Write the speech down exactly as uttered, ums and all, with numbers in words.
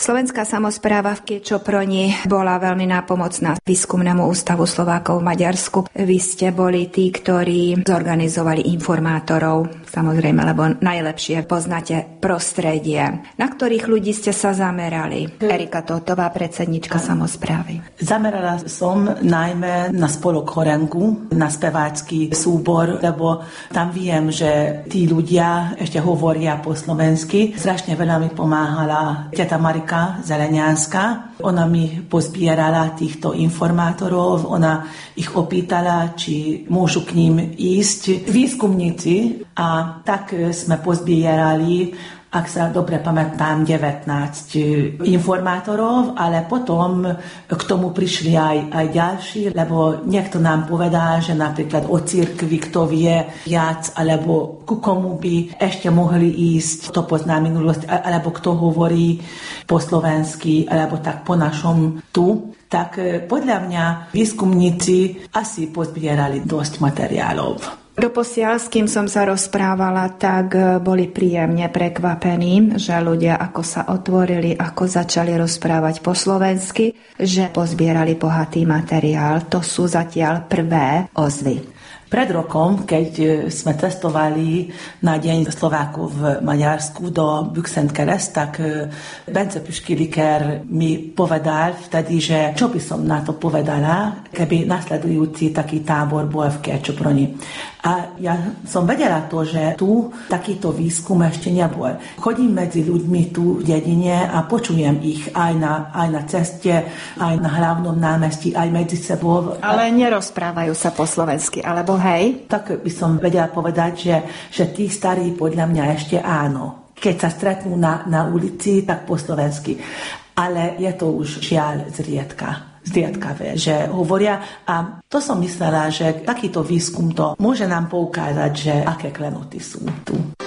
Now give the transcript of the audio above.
Slovenská samospráva v Kiečoproni bola veľmi nápomocná Výskumnému ústavu Slovákov v Maďarsku. Vy ste boli tí, ktorí zorganizovali informátorov, samozrejme, lebo najlepšie poznáte prostredie. Na ktorých ľudí ste sa zamerali? Erika Tótová, predsednička samosprávy. Zamerala som najmä na spolok Horengu, na spevácky súbor, lebo tam viem, že tí ľudia ešte hovoria po slovensky. Strašne veľa mi pomáhala teta Marika Zelenianská. Ona mi pozbierala týchto informátorov, ona ich opýtala, či môžu k ním ísť výskumníci, a tak sme pozbierali, ak sa dobre pamätám, devätnásť informátorov, ale potom k tomu prišli aj, aj ďalší, lebo niekto nám povedal, že napríklad o cirkvi, kto vie viac, alebo ku komu by ešte mohli ísť, to pozná minulosť, alebo kto hovorí po slovensky, alebo tak po našom tu. Tak podľa mňa výskumníci asi pozbierali dosť materiálov. Doposiaľ, s kým som sa rozprávala, tak boli príjemne prekvapení, že ľudia ako sa otvorili, ako začali rozprávať po slovensky, že pozbierali bohatý materiál. To sú zatiaľ prvé ozvy. Pred rokom, keď sme cestovali na Deň Slovákov v Maďarsku do Büksentkereszt, tak Bence Püškiliker mi povedal vtedy, že čo by som na to povedala, keby nasledujúci taký tábor bol v Kiečoproni. A ja som vedela to, že tu takýto výskum ešte nebol. Chodím medzi ľuďmi tu v dedine a počujem ich aj na, aj na ceste, aj na hlavnom námestí, aj medzi sebou. Ale nerozprávajú sa po slovensky, alebo hej? Tak by som vedela povedať, že, že tí starí podľa mňa ešte áno. Keď sa stretnú na, na ulici, tak po slovensky. Ale je to už žiaľ zriedka. zriedkavé, že hovoria. A to som myslela, že takýto výskum to môže nám poukázať, že aké klenoty sú tu.